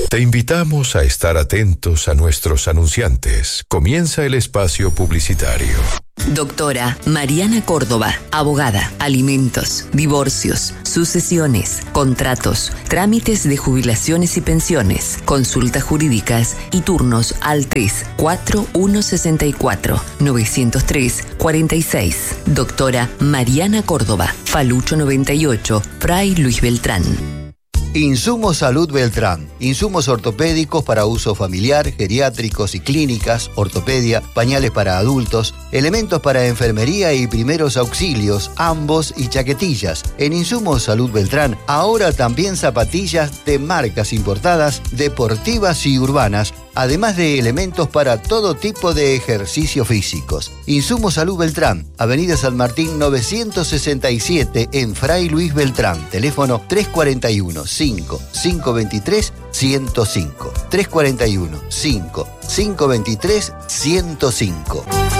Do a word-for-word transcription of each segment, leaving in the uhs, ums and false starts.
Te invitamos a estar atentos a nuestros anunciantes. Comienza el espacio publicitario. Doctora Mariana Córdoba, abogada, alimentos, divorcios, sucesiones, contratos, trámites de jubilaciones y pensiones, consultas jurídicas y turnos al tres cuatro uno seis cuatro nueve cero tres cuatro seis. Doctora Mariana Córdoba, Falucho noventa y ocho, Fray Luis Beltrán. Insumos Salud Beltrán. Insumos ortopédicos para uso familiar, geriátricos y clínicas, ortopedia, pañales para adultos, elementos para enfermería y primeros auxilios, ambos y chaquetillas. En Insumos Salud Beltrán, ahora también zapatillas de marcas importadas, deportivas y urbanas, además de elementos para todo tipo de ejercicios físicos. Insumos Salud Beltrán, Avenida San Martín novecientos sesenta y siete en Fray Luis Beltrán. Teléfono tres cuatro uno, cinco cinco dos tres, uno cero cinco. tres cuatro uno, cinco cinco dos tres, uno cero cinco.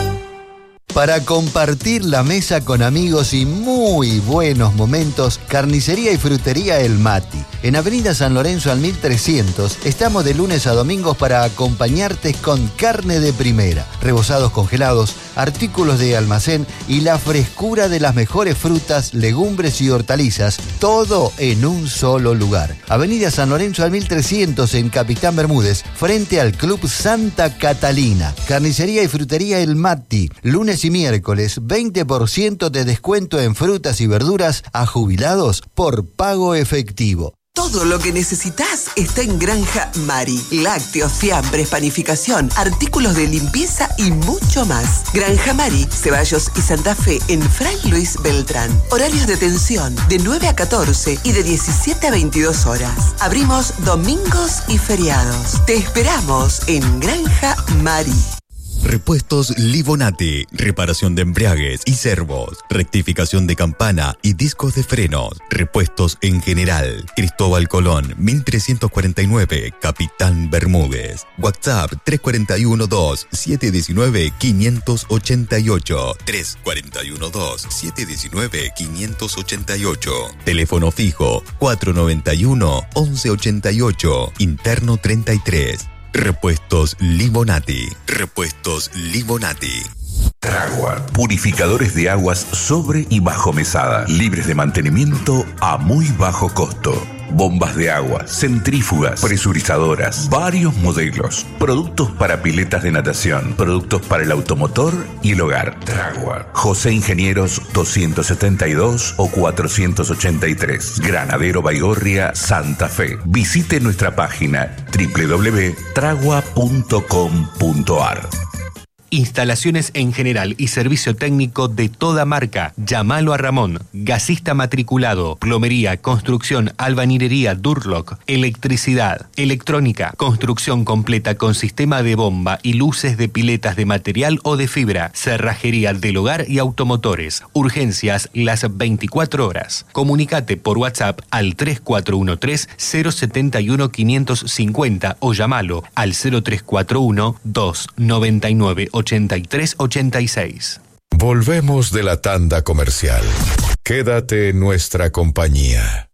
Para compartir la mesa con amigos y muy buenos momentos, Carnicería y Frutería El Mati. En Avenida San Lorenzo al mil trescientos, estamos de lunes a domingos para acompañarte con carne de primera, rebozados congelados, artículos de almacén y la frescura de las mejores frutas, legumbres y hortalizas, todo en un solo lugar. Avenida San Lorenzo al mil trescientos en Capitán Bermúdez, frente al Club Santa Catalina. Carnicería y Frutería El Mati, lunes y miércoles, veinte por ciento de descuento en frutas y verduras a jubilados por pago efectivo. Todo lo que necesitas está en Granja Mari. Lácteos, fiambres, panificación, artículos de limpieza y mucho más. Granja Mari, Ceballos y Santa Fe en Fray Luis Beltrán. Horarios de atención de nueve a catorce y de diecisiete a veintidós horas. Abrimos domingos y feriados. Te esperamos en Granja Mari. Repuestos Livonati, reparación de embriagues y servos, rectificación de campana y discos de frenos, repuestos en general. Cristóbal Colón, mil trescientos cuarenta y nueve, Capitán Bermúdez. WhatsApp tres cuatro uno dos, siete uno nueve, cinco ocho ocho, tres cuatro uno dos, siete uno nueve, cinco ocho ocho. Teléfono fijo cuatro nueve uno, once ochenta y ocho, interno treinta y tres. Repuestos Livonati. Repuestos Livonati. Tragua, purificadores de aguas sobre y bajo mesada, libres de mantenimiento a muy bajo costo. Bombas de agua, centrífugas, presurizadoras, varios modelos, productos para piletas de natación, productos para el automotor y el hogar. Tragua, José Ingenieros doscientos setenta y dos o cuatrocientos ochenta y tres, Granadero Baigorria, Santa Fe. Visite nuestra página doble u doble u doble u punto tragua punto com punto a r. Instalaciones en general y servicio técnico de toda marca. Llámalo a Ramón, gasista matriculado, plomería, construcción, albañilería, Durlock, electricidad, electrónica, construcción completa con sistema de bomba y luces de piletas de material o de fibra, cerrajería del hogar y automotores. Urgencias las veinticuatro horas. Comunicate por WhatsApp al tres cuatro uno tres, cero siete uno, cinco cinco cero o llámalo al cero tres cuatro uno, dos nueve nueve, ochenta y tres ochenta y seis. Volvemos de la tanda comercial. Quédate en nuestra compañía.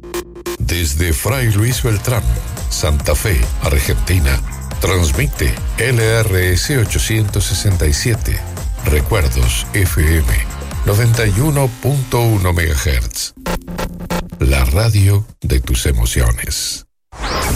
Desde Fray Luis Beltrán, Santa Fe, Argentina, transmite L R S ochocientos sesenta y siete, Recuerdos F M, noventa y uno punto uno megahertz. La radio de tus emociones.